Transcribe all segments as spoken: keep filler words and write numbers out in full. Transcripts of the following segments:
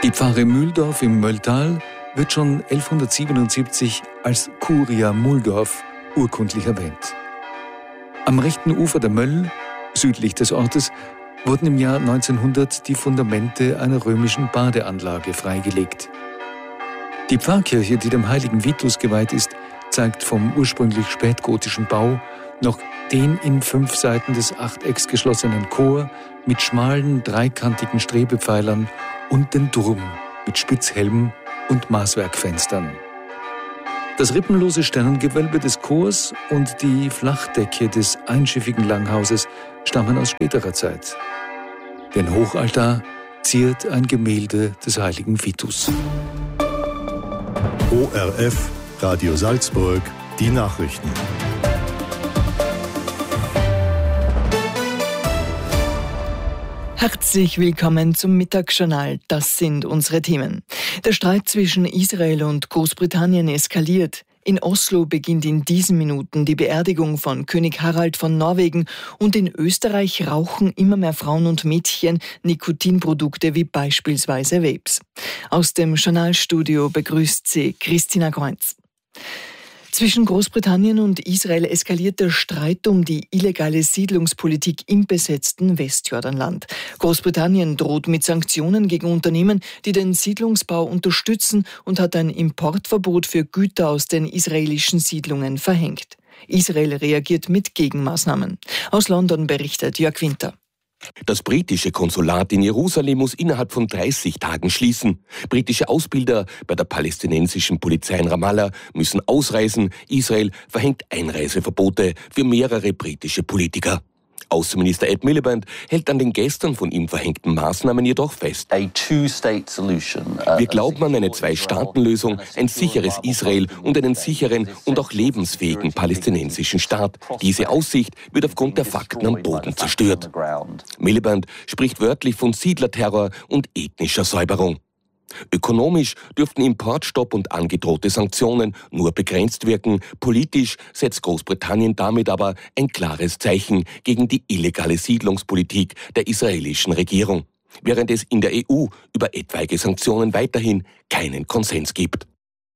Die Pfarre Mühldorf im Mölltal wird schon elfhundertsiebenundsiebzig als Curia Muhldorf urkundlich erwähnt. Am rechten Ufer der Möll, südlich des Ortes, wurden im Jahr neunzehnhundert die Fundamente einer römischen Badeanlage freigelegt. Die Pfarrkirche, die dem heiligen Vitus geweiht ist, zeigt vom ursprünglich spätgotischen Bau noch den in fünf Seiten des Achtecks geschlossenen Chor mit schmalen, dreikantigen Strebepfeilern und den Turm mit Spitzhelm und Maßwerkfenstern. Das rippenlose Sternengewölbe des Chors und die Flachdecke des einschiffigen Langhauses stammen aus späterer Zeit. Den Hochaltar ziert ein Gemälde des heiligen Vitus. O R F, Radio Salzburg, die Nachrichten. Herzlich willkommen zum Mittagsjournal. Das sind unsere Themen. Der Streit zwischen Israel und Großbritannien eskaliert. In Oslo beginnt in diesen Minuten die Beerdigung von König Harald von Norwegen und in Österreich rauchen immer mehr Frauen und Mädchen Nikotinprodukte wie beispielsweise Vapes. Aus dem Journalstudio begrüßt sie Christina Kreuz. Zwischen Großbritannien und Israel eskaliert der Streit um die illegale Siedlungspolitik im besetzten Westjordanland. Großbritannien droht mit Sanktionen gegen Unternehmen, die den Siedlungsbau unterstützen, und hat ein Importverbot für Güter aus den israelischen Siedlungen verhängt. Israel reagiert mit Gegenmaßnahmen. Aus London berichtet Jörg Winter. Das britische Konsulat in Jerusalem muss innerhalb von dreißig Tagen schließen. Britische Ausbilder bei der palästinensischen Polizei in Ramallah müssen ausreisen. Israel verhängt Einreiseverbote für mehrere britische Politiker. Außenminister Ed Miliband hält an den gestern von ihm verhängten Maßnahmen jedoch fest. Wir glauben an eine Zwei-Staaten-Lösung, ein sicheres Israel und einen sicheren und auch lebensfähigen palästinensischen Staat. Diese Aussicht wird aufgrund der Fakten am Boden zerstört. Miliband spricht wörtlich von Siedlerterror und ethnischer Säuberung. Ökonomisch dürften Importstopp und angedrohte Sanktionen nur begrenzt wirken. Politisch setzt Großbritannien damit aber ein klares Zeichen gegen die illegale Siedlungspolitik der israelischen Regierung, während es in der E U über etwaige Sanktionen weiterhin keinen Konsens gibt.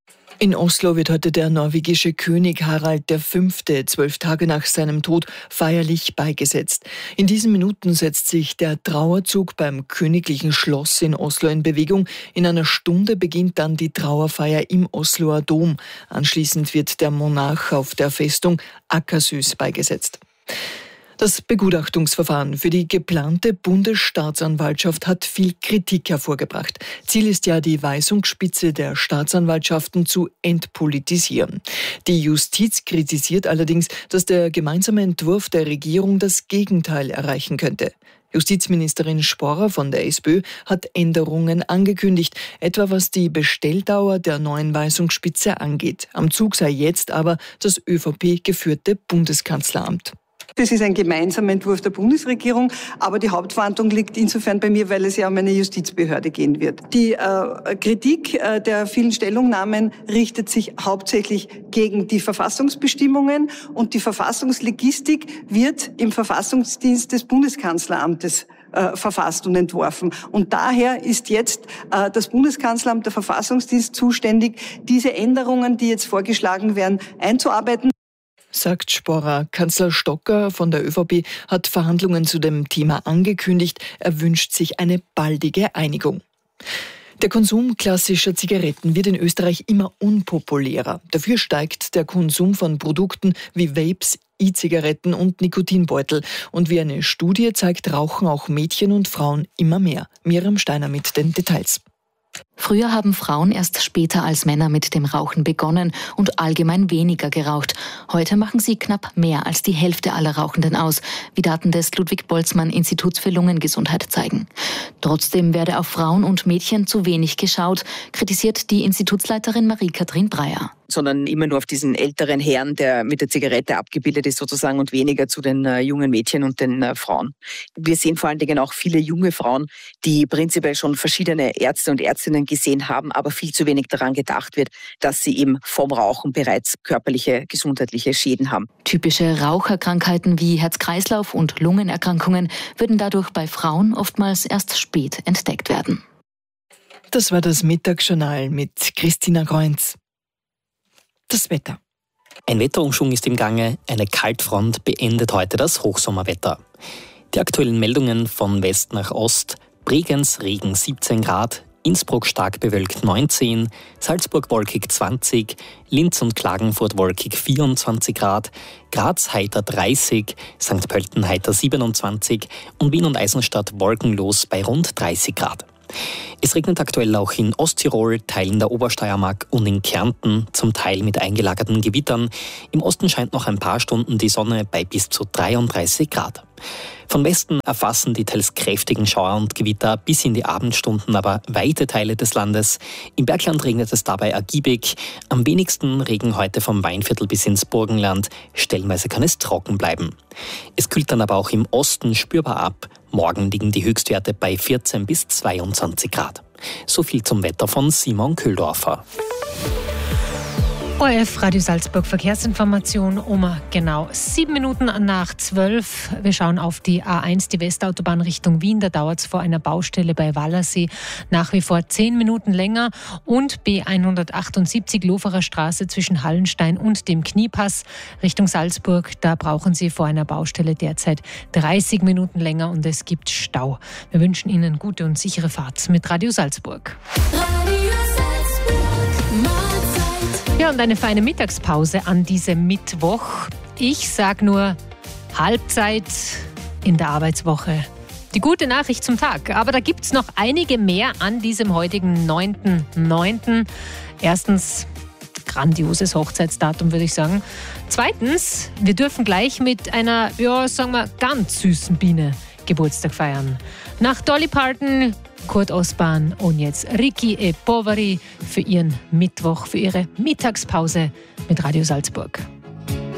In Oslo wird heute der norwegische König Harald der Fünfte, zwölf Tage nach seinem Tod, feierlich beigesetzt. In diesen Minuten setzt sich der Trauerzug beim königlichen Schloss in Oslo in Bewegung. In einer Stunde beginnt dann die Trauerfeier im Osloer Dom. Anschließend wird der Monarch auf der Festung Akershus beigesetzt. Das Begutachtungsverfahren für die geplante Bundesstaatsanwaltschaft hat viel Kritik hervorgebracht. Ziel ist ja, die Weisungsspitze der Staatsanwaltschaften zu entpolitisieren. Die Justiz kritisiert allerdings, dass der gemeinsame Entwurf der Regierung das Gegenteil erreichen könnte. Justizministerin Sporrer von der SPÖ hat Änderungen angekündigt, etwa was die Bestelldauer der neuen Weisungsspitze angeht. Am Zug sei jetzt aber das ÖVP-geführte Bundeskanzleramt. Das ist ein gemeinsamer Entwurf der Bundesregierung, aber die Hauptverantwortung liegt insofern bei mir, weil es ja um eine Justizbehörde gehen wird. Die äh, Kritik äh, der vielen Stellungnahmen richtet sich hauptsächlich gegen die Verfassungsbestimmungen, und die Verfassungslegistik wird im Verfassungsdienst des Bundeskanzleramtes äh, verfasst und entworfen. Und daher ist jetzt äh, das Bundeskanzleramt, der Verfassungsdienst, zuständig, diese Änderungen, die jetzt vorgeschlagen werden, einzuarbeiten. Sagt Sporrer. Kanzler Stocker von der ÖVP hat Verhandlungen zu dem Thema angekündigt. Er wünscht sich eine baldige Einigung. Der Konsum klassischer Zigaretten wird in Österreich immer unpopulärer. Dafür steigt der Konsum von Produkten wie Vapes, E-Zigaretten und Nikotinbeutel. Und wie eine Studie zeigt, rauchen auch Mädchen und Frauen immer mehr. Miriam Steiner mit den Details. Früher haben Frauen erst später als Männer mit dem Rauchen begonnen und allgemein weniger geraucht. Heute machen sie knapp mehr als die Hälfte aller Rauchenden aus, wie Daten des Ludwig-Boltzmann-Instituts für Lungengesundheit zeigen. Trotzdem werde auf Frauen und Mädchen zu wenig geschaut, kritisiert die Institutsleiterin Marie-Kathrin Breyer. Sondern immer nur auf diesen älteren Herrn, der mit der Zigarette abgebildet ist sozusagen, und weniger zu den äh, jungen Mädchen und den äh, Frauen. Wir sehen vor allen Dingen auch viele junge Frauen, die prinzipiell schon verschiedene Ärzte und Ärztinnen gesehen haben, aber viel zu wenig daran gedacht wird, dass sie eben vom Rauchen bereits körperliche, gesundheitliche Schäden haben. Typische Raucherkrankheiten wie Herz-Kreislauf- und Lungenerkrankungen würden dadurch bei Frauen oftmals erst spät entdeckt werden. Das war das Mittagsjournal mit Christina Kreunz. Das Wetter. Ein Wetterumschwung ist im Gange. Eine Kaltfront beendet heute das Hochsommerwetter. Die aktuellen Meldungen von West nach Ost. Bregenz Regen siebzehn Grad, Innsbruck stark bewölkt neunzehn, Salzburg wolkig zwanzig, Linz und Klagenfurt wolkig vierundzwanzig Grad, Graz heiter dreißig, Sankt Pölten heiter siebenundzwanzig und Wien und Eisenstadt wolkenlos bei rund dreißig Grad. Es regnet aktuell auch in Osttirol, Teilen der Obersteiermark und in Kärnten, zum Teil mit eingelagerten Gewittern. Im Osten scheint noch ein paar Stunden die Sonne bei bis zu dreiunddreißig Grad. Von Westen erfassen die teils kräftigen Schauer und Gewitter bis in die Abendstunden aber weite Teile des Landes. Im Bergland regnet es dabei ergiebig. Am wenigsten Regen heute vom Weinviertel bis ins Burgenland. Stellenweise kann es trocken bleiben. Es kühlt dann aber auch im Osten spürbar ab. Morgen liegen die Höchstwerte bei vierzehn bis zweiundzwanzig Grad. So viel zum Wetter von Simon Köhldorfer. O R F Radio Salzburg Verkehrsinformation um genau sieben Minuten nach zwölf. Wir schauen auf die A eins, die Westautobahn Richtung Wien. Da dauert es vor einer Baustelle bei Wallersee nach wie vor zehn Minuten länger. Und B hundertachtundsiebzig Loferer Straße zwischen Hallenstein und dem Kniepass Richtung Salzburg. Da brauchen Sie vor einer Baustelle derzeit dreißig Minuten länger und es gibt Stau. Wir wünschen Ihnen gute und sichere Fahrt mit Radio Salzburg. Radio Salzburg, Mahlzeit. Ja, und eine feine Mittagspause an diesem Mittwoch. Ich sage nur Halbzeit in der Arbeitswoche. Die gute Nachricht zum Tag. Aber da gibt es noch einige mehr an diesem heutigen neunten neunten Erstens, grandioses Hochzeitsdatum, würde ich sagen. Zweitens, wir dürfen gleich mit einer, ja, sagen wir, ganz süßen Biene Geburtstag feiern. Nach Dolly Parton, Kurt Ostbahn und jetzt Ricky e Poveri für ihren Mittwoch, für ihre Mittagspause mit Radio Salzburg.